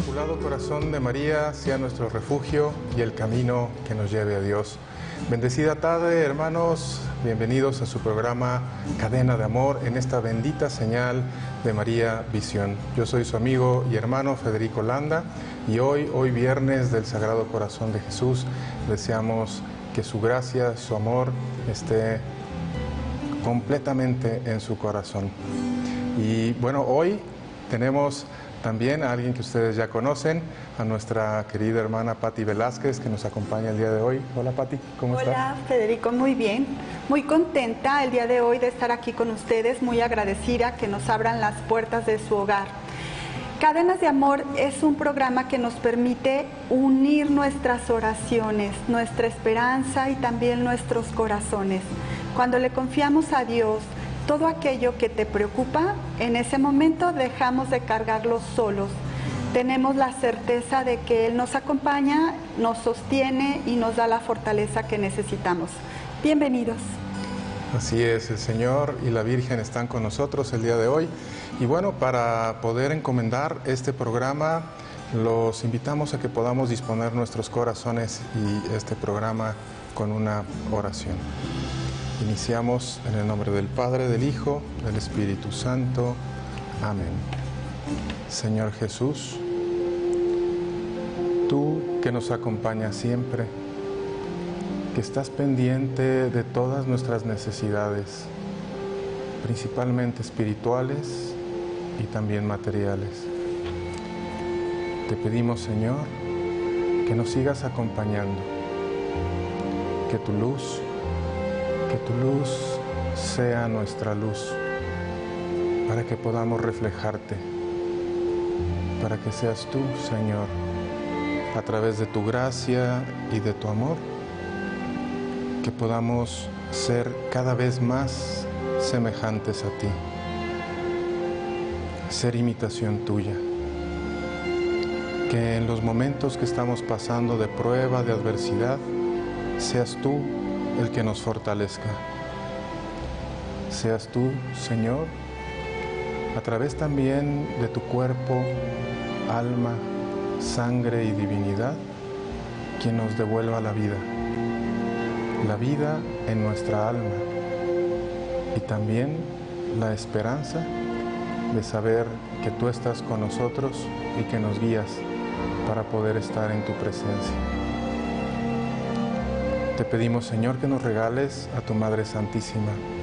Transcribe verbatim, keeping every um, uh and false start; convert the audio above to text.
Inmaculado Corazón de María sea nuestro refugio y el camino que nos lleve a Dios. Bendecida tarde, hermanos, bienvenidos a su programa Cadena de Amor en esta bendita señal de María Visión. Yo soy su amigo y hermano Federico Landa y hoy, hoy viernes del Sagrado Corazón de Jesús, deseamos que su gracia, su amor esté completamente en su corazón. Y bueno, hoy tenemos también a alguien que ustedes ya conocen, a nuestra querida hermana Pati Velázquez, que nos acompaña el día de hoy. Hola Pati, ¿cómo estás? Hola Federico, muy bien. Muy contenta el día de hoy de estar aquí con ustedes, muy agradecida que nos abran las puertas de su hogar. Cadenas de Amor es un programa que nos permite unir nuestras oraciones, nuestra esperanza y también nuestros corazones. Cuando le confiamos a Dios todo aquello que te preocupa, en ese momento dejamos de cargarlo solos. Tenemos la certeza de que Él nos acompaña, nos sostiene y nos da la fortaleza que necesitamos. Bienvenidos. Así es, el Señor y la Virgen están con nosotros el día de hoy. Y bueno, para poder encomendar este programa, los invitamos a que podamos disponer nuestros corazones y este programa con una oración. Iniciamos en el nombre del Padre, del Hijo, del Espíritu Santo. Amén. Señor Jesús, tú que nos acompañas siempre, que estás pendiente de todas nuestras necesidades, principalmente espirituales y también materiales. Te pedimos, Señor, que nos sigas acompañando, que tu luz Que tu luz sea nuestra luz, para que podamos reflejarte, para que seas tú, Señor, a través de tu gracia y de tu amor, que podamos ser cada vez más semejantes a ti, ser imitación tuya. Que en los momentos que estamos pasando de prueba, de adversidad, seas tú el que nos fortalezca. Seas tú, Señor, a través también de tu cuerpo, alma, sangre y divinidad, quien nos devuelva la vida. La vida en nuestra alma y también la esperanza de saber que tú estás con nosotros y que nos guías para poder estar en tu presencia. Te pedimos, Señor, que nos regales a tu Madre Santísima,